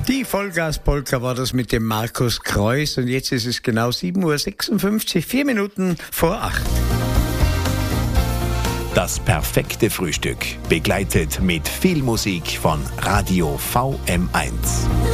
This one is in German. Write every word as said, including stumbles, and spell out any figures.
Die Vollgas-Polka war das mit dem Markus Kreuz und jetzt ist es genau sieben Uhr sechsundfünfzig, vier Minuten vor acht. Das perfekte Frühstück, begleitet mit viel Musik von Radio V M eins.